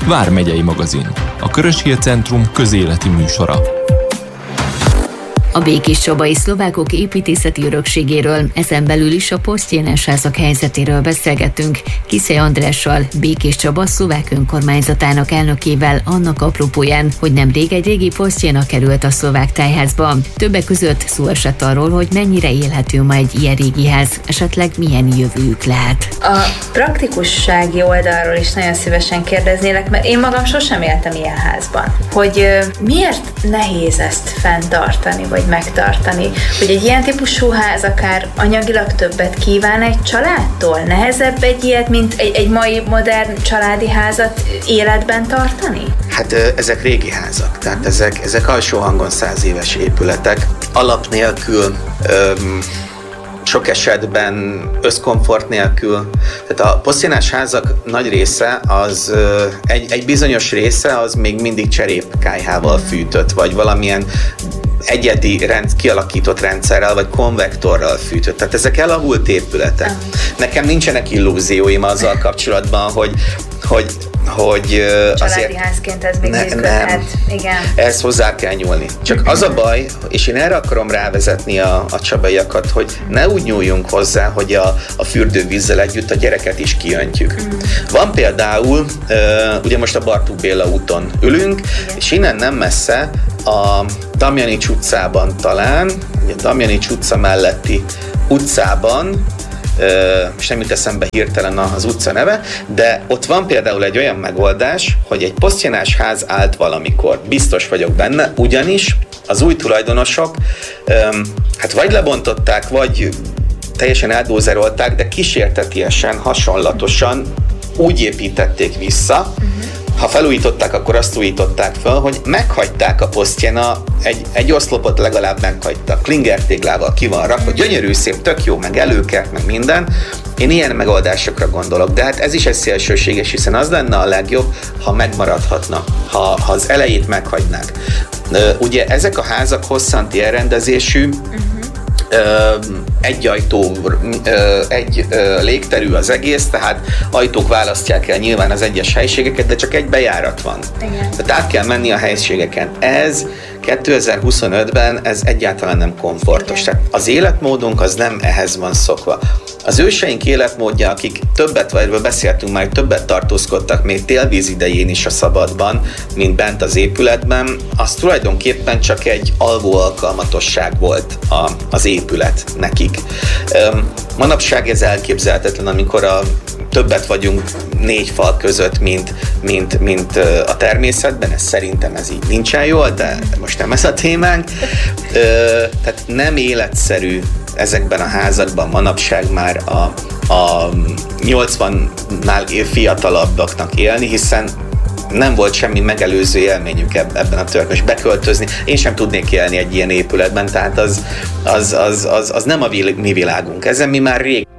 Vármegyei magazin, a Körös-Hír Centrum közéleti műsora. A békéscsabai szlovákok építészeti örökségéről, ezen belül is a posztjénes házak helyzetéről beszélgettünk Kiszely Andrással, Békéscsaba szlovák önkormányzatának elnökével annak apropóján, hogy nemrég egy régi posztjéna került a szlovák tájházba. Többek között szó esett arról, hogy mennyire élhető ma egy ilyen régi ház, esetleg milyen jövőjük lehet. A praktikussági oldalról is nagyon szívesen kérdeznélek, mert én magam sosem éltem ilyen házban. Hogy miért nehéz ezt fenntartani, vagy megtartani, hogy egy ilyen típusú ház akár anyagilag többet kíván egy családtól? Nehezebb egy ilyet, mint egy mai modern családi házat életben tartani? Hát ezek régi házak, tehát ezek alsó hangon 100 éves épületek, alap nélkül, sok esetben összkomfort nélkül. Tehát a posztjénás házak nagy része, az egy bizonyos része az még mindig cserépkályhával fűtött, vagy valamilyen egyedi kialakított rendszerrel, vagy konvektorral fűtött. Tehát ezek elavult épületek. Nekem nincsenek illúzióim azzal kapcsolatban, hogy családi házként ez még működhet. Igen. Ehhez hozzá kell nyúlni. Csak az a baj, és én erre akarom rávezetni a csabaiakat, hogy ne úgy nyúljunk hozzá, hogy a fürdővízzel együtt a gyereket is kiöntjük. Van például, ugye most a Bartók Béla úton ülünk, és innen nem messze a Damjanics utcában talán, ugye a Damjanics utca melletti utcában, és nem jut eszembe hirtelen az utca neve, de ott van például egy olyan megoldás, hogy egy posztjénás ház állt valamikor. Biztos vagyok benne, ugyanis az új tulajdonosok hát vagy lebontották, vagy teljesen eldózerolták, de kísértetiesen, hasonlatosan úgy építették vissza, ha felújították, akkor azt újították fel, hogy meghagyták a posztjéna, egy oszlopot legalább meghagytak. Klingertéglával ki van rakva, gyönyörű, szép, tök jó, meg előkert, meg minden. Én ilyen megoldásokra gondolok, de hát ez is egy szélsőséges, hiszen az lenne a legjobb, ha megmaradhatna, ha az elejét meghagynák. Ugye ezek a házak hosszanti elrendezésű, egy ajtó, egy légterű az egész, tehát ajtók választják el nyilván az egyes helységeket, de csak egy bejárat van. Igen. Tehát át kell menni a helységeken. Ez 2025-ben ez egyáltalán nem komfortos. Tehát az életmódunk az nem ehhez van szokva. Az őseink életmódja, akik többet, vagy erről beszéltünk már, többet tartózkodtak még télvíz idején is a szabadban, mint bent az épületben, az tulajdonképpen csak egy alvó alkalmatosság volt az épület nekik. Manapság ez elképzelhetetlen, amikor többet vagyunk 4 fal között, mint a természetben, szerintem ez így nincsen jól, de most nem ez a témánk. Tehát nem életszerű ezekben a házakban manapság már a 80-nál fiatalabbaknak élni, élni, nem volt semmi megelőző élményük ebben a törvényben, és beköltözni. Én sem tudnék élni egy ilyen épületben, tehát az nem a mi világunk. Ezen mi már rég